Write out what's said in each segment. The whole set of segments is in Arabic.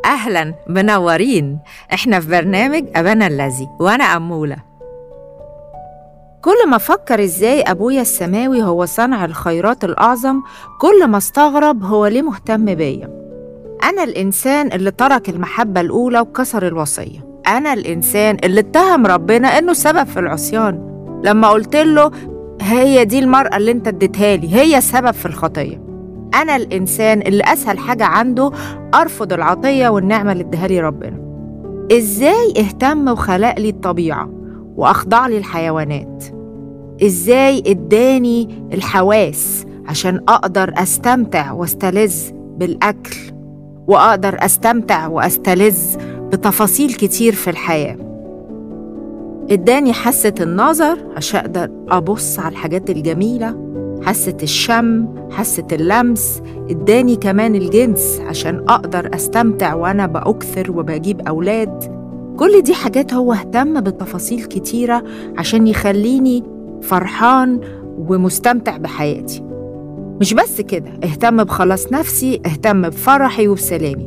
أهلاً، منورين. إحنا في برنامج أبانا الذي، وأنا أمولة. كل ما أفكر إزاي أبويا السماوي هو صانع الخيرات الأعظم، كل ما استغرب هو ليه مهتم بيا. أنا الإنسان اللي ترك المحبة الأولى وكسر الوصية. أنا الإنسان اللي اتهم ربنا إنه سبب في العصيان لما قلت له هي دي المرأة اللي انت اديتها لي هي سبب في الخطية. أنا الإنسان اللي أسهل حاجة عنده أرفض العطية والنعمة اللي اديها لي ربنا. إزاي اهتم وخلق لي الطبيعة وأخضع لي الحيوانات؟ إزاي اداني الحواس عشان أقدر أستمتع واستلذ بالأكل، وأقدر أستمتع واستلذ بتفاصيل كتير في الحياة؟ اداني حاسة النظر عشان أقدر أبص على الحاجات الجميلة، حاسة الشم، حاسة اللمس. اداني كمان الجنس عشان أقدر أستمتع وأنا بأكثر وبجيب أولاد. كل دي حاجات هو اهتم بتفاصيل كتيرة عشان يخليني فرحان ومستمتع بحياتي. مش بس كده، اهتم بخلاص نفسي، اهتم بفرحي وبسلامي.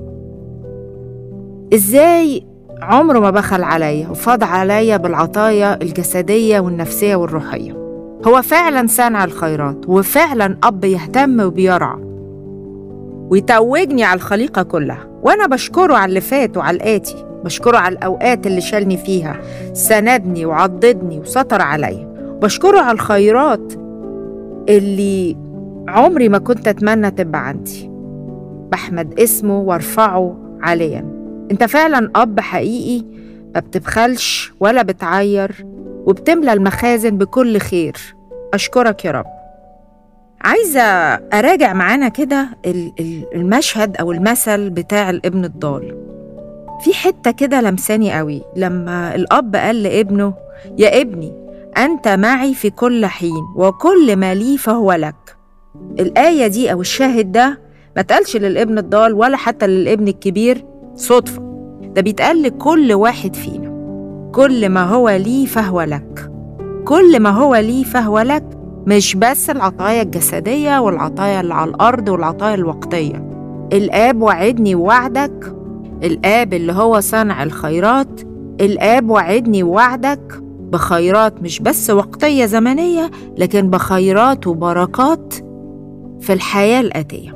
إزاي عمره ما بخل عليا وفاض عليا بالعطايا الجسدية والنفسية والروحية. هو فعلا صانع الخيرات، وفعلا أب يهتم وبيرعى ويتوجني على الخليقة كلها. وأنا بشكره على اللي فات وعلى الآتي، بشكره على الأوقات اللي شالني فيها، سندني وعضدني وسطر عليا. بشكره على الخيرات اللي عمري ما كنت أتمنى تبقى عندي. بحمد اسمه وارفعه عاليا. انت فعلا أب حقيقي، ما بتبخلش ولا بتعير، وبتملى المخازن بكل خير. أشكرك يا رب. عايزة أراجع معانا كده المشهد أو المثل بتاع الابن الضال. في حتة كده لمساني قوي لما الأب قال لابنه يا ابني أنت معي في كل حين وكل ما لي فهو لك. الآية دي أو الشاهد ده ما تقالش للابن الضال ولا حتى للابن الكبير صدفة، ده بيتقال لكل واحد فينا. كل ما هو لي فهو لك، كل ما هو لي فهو لك. مش بس العطايا الجسدية والعطايا اللي على الأرض والعطايا الوقتية. الآب وعدني ووعدك، الآب اللي هو صانع الخيرات، الآب وعدني ووعدك بخيرات مش بس وقتية زمنية، لكن بخيرات وبركات في الحياة الآتية.